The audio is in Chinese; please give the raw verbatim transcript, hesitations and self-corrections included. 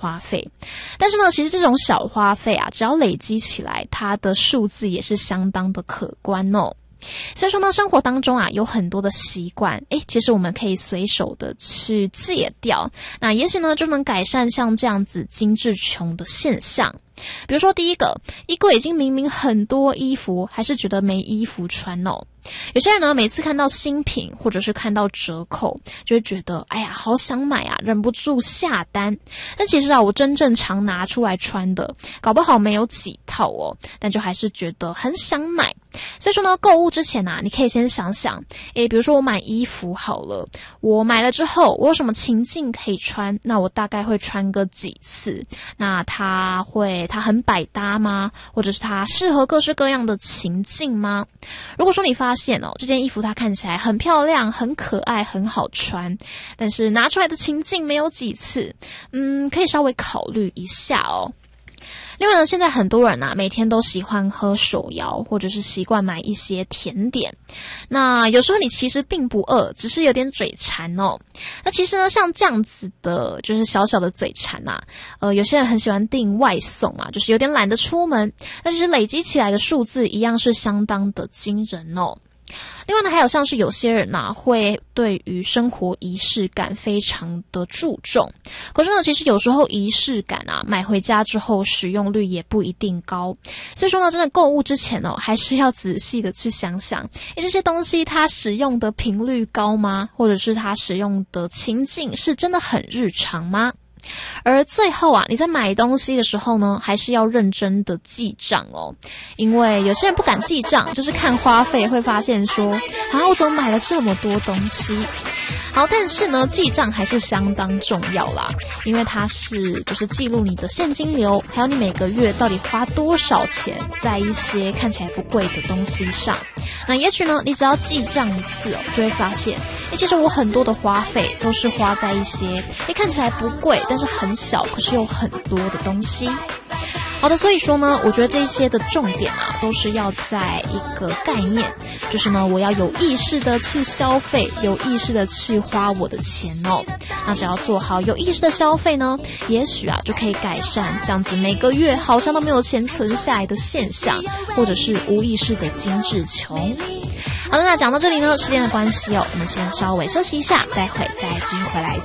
花费。但是呢，其实这种小花费啊，只要累积起来，它的数字也是相当的可观哦。所以说呢，生活当中啊有很多的习惯，诶，其实我们可以随手的去戒掉，那也许呢就能改善像这样子精致穷的现象。比如说第一个，衣柜已经明明很多衣服，还是觉得没衣服穿哦。有些人呢，每次看到新品或者是看到折扣，就会觉得哎呀好想买啊，忍不住下单。但其实啊，我真正常拿出来穿的，搞不好没有几套哦，但就还是觉得很想买。所以说呢，购物之前啊，你可以先想想，诶，比如说我买衣服好了，我买了之后，我有什么情境可以穿？那我大概会穿个几次？那它会，它很百搭吗？或者是它适合各式各样的情境吗？如果说你发现哦，这件衣服它看起来很漂亮、很可爱、很好穿，但是拿出来的情境没有几次，嗯，可以稍微考虑一下哦。另外呢，现在很多人啊，每天都喜欢喝手摇，或者是习惯买一些甜点。那有时候你其实并不饿，只是有点嘴馋哦。那其实呢，像这样子的，就是小小的嘴馋啊，呃，有些人很喜欢订外送啊，就是有点懒得出门，但是累积起来的数字一样是相当的惊人哦。另外呢，还有像是有些人啊，会对于生活仪式感非常的注重，可是呢，其实有时候仪式感啊，买回家之后使用率也不一定高。所以说呢，真的购物之前哦，还是要仔细的去想想，诶，这些东西它使用的频率高吗？或者是它使用的情境是真的很日常吗？而最后啊，你在买东西的时候呢，还是要认真的记账哦，因为有些人不敢记账，就是看花费会发现说，啊，我怎么买了这么多东西？好，但是呢，记账还是相当重要啦，因为它是就是记录你的现金流，还有你每个月到底花多少钱在一些看起来不贵的东西上。那也许呢，你只要记账一次哦，就会发现，诶，其实我很多的花费都是花在一些诶看起来不贵，但是很小，可是有很多的东西。好的，所以说呢，我觉得这些的重点啊，都是要在一个概念，就是呢，我要有意识的去消费，有意识的去花我的钱哦。那只要做好有意识的消费呢，也许啊，就可以改善这样子每个月好像都没有钱存下来的现象，或者是无意识的精致穷。好的，那讲到这里呢，时间的关系哦，我们先稍微休息一下，待会再继续回来。